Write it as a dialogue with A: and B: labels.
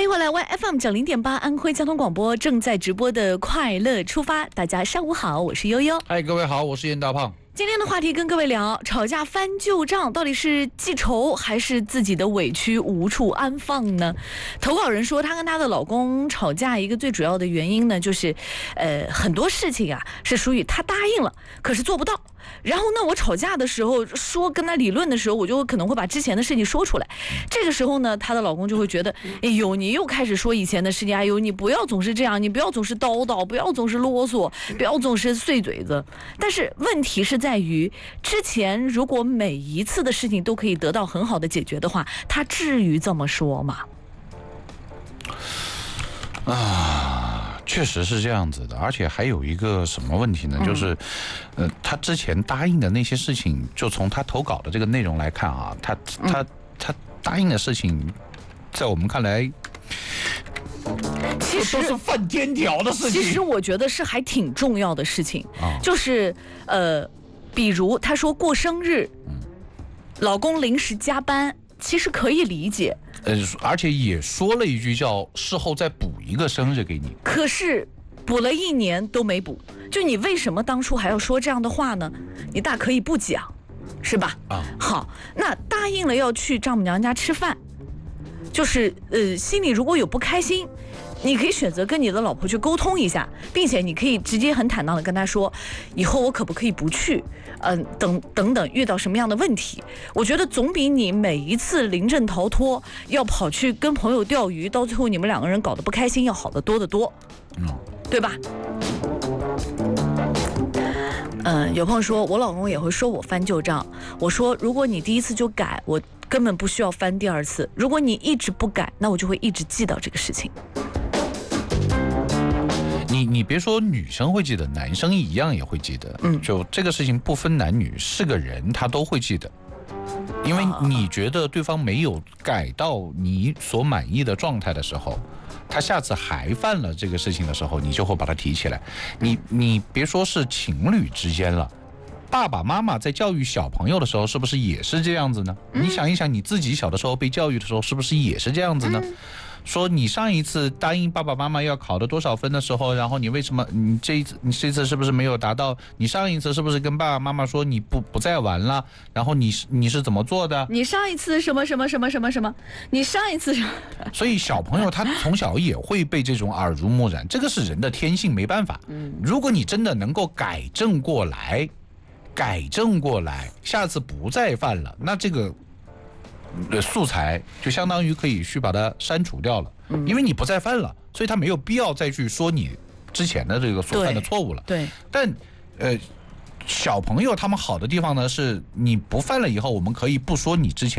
A: 欢迎回来 YFM90.8安徽交通广播正在直播的快乐出发，大家上午好，我是悠悠。
B: 嗨，各位好，我是严大胖。
A: 今天的话题跟各位聊，吵架翻旧账到底是记仇还是自己的委屈无处安放呢？投稿人说，她跟她的老公吵架一个最主要的原因呢，就是很多事情啊是属于他答应了，可是做不到。然后呢，我吵架的时候说跟他理论的时候，我就可能会把之前的事情说出来。这个时候呢，她的老公就会觉得，哎呦，你又开始说以前的事情，哎呦，你不要总是这样，你不要总是叨叨，不要总是啰嗦，不要总是碎嘴子。但是问题是在于，之前如果每一次的事情都可以得到很好的解决的话，他至于这么说吗？
B: 确实是这样子的，而且还有一个什么问题呢？就是，他之前答应的那些事情，就从他投稿的这个内容来看啊，他答应的事情，在我们看来，
A: 其实
B: 都是犯天条的事情。
A: 其实我觉得是还挺重要的事情，就是比如他说过生日，老公临时加班，其实可以理解。
B: 而且也说了一句叫事后再补一个生日给你。
A: 可是补了1年都没补，就你为什么当初还要说这样的话呢？你大可以不讲，是吧？好，那答应了要去丈母娘家吃饭，就是心里如果有不开心，你可以选择跟你的老婆去沟通一下，并且你可以直接很坦荡的跟她说，以后我可不可以不去？等等，遇到什么样的问题，我觉得总比你每一次临阵逃脱，要跑去跟朋友钓鱼，到最后你们2个人搞得不开心要好得多得多，对吧？有朋友说我老公也会说我翻旧账，我说如果你第一次就改，我根本不需要翻第2次，如果你一直不改，那我就会一直记到这个事情。
B: 你别说女生会记得，男生一样也会记得。就这个事情不分男女，是个人他都会记得，因为你觉得对方没有改到你所满意的状态的时候，他下次还犯了这个事情的时候，你就会把它提起来。你别说是情侣之间了，爸爸妈妈在教育小朋友的时候，是不是也是这样子呢？你想一想，你自己小的时候被教育的时候，是不是也是这样子呢？说你上一次答应爸爸妈妈要考的多少分的时候，然后你为什么你这次是不是没有达到？你上一次是不是跟爸爸妈妈说你不再玩了？然后你是怎么做的？
A: 你上一次什么什么什么什么什么？你上一次什么？
B: 所以小朋友他从小也会被这种耳濡目染，这个是人的天性，没办法。如果你真的能够改正过来，下次不再犯了，那这个素材就相当于可以去把它删除掉了，因为你不再犯了，所以他没有必要再去说你之前的这个所犯的错误了。
A: 对，
B: 但小朋友他们好的地方呢，是你不犯了以后，我们可以不说你之前